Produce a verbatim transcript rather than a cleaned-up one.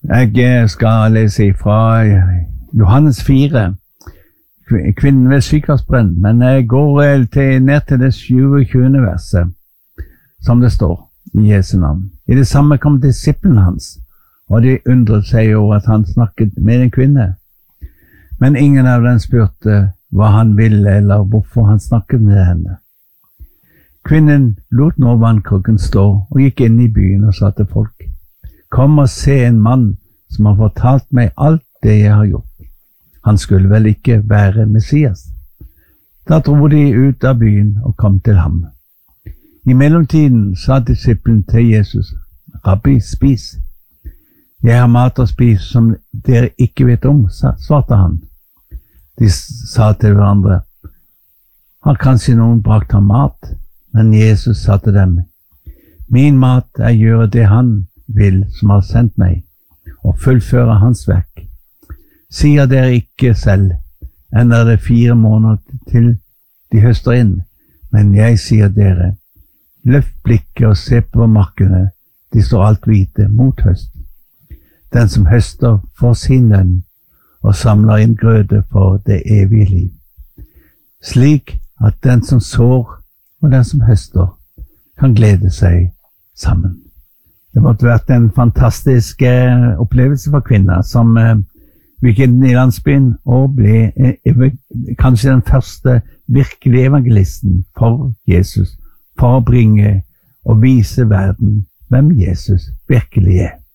Jeg skal lese fra Johannes fire, kvinnen ved Sykarsbrønn, men jeg går til, ned til det sjuogtyvende verset, som det står i Jesu navn. I det samme kom disiplene hans, og de undret seg over at han snakket med en kvinne. Men ingen av dem spurte hva han ville, eller hvorfor han snakket med henne. Kvinnen lot nå vannkrukken stå, og gikk inn i byen og sa til folk, «Kom og se en mann som har fortalt meg alt det jeg har gjort. Han skulle vel ikke være Messias?» Da dro de ut av byen og kom til ham. I mellomtiden sa disippelen til Jesus, «Rabbi, spis.» «Jeg har mat å spise som dere ikke vet om», svarte han. De sa til hverandre, «Har kanskje noen brakt ham mat?» Men Jesus sa til dem, «Min mat er å gjøre det han vil som har sendt meg, og fullføre hans verk. Sier dere ikke selv, enn er det fire måneder til de høster inn, men jeg sier dere, løft blikket og se på markene, de står alt hvite mot høst. Den som høster får sin lønn, og samler inn grøde for det evige liv. Slik at den som sår og den som høster kan glede seg sammen. Det måtte vært en fantastisk eh, opplevelse for kvinner som eh, gikk inn i landsbyen og ble eh, kanskje den første virkelige evangelisten for Jesus, for å bringe og vise verden hvem Jesus virkelig er.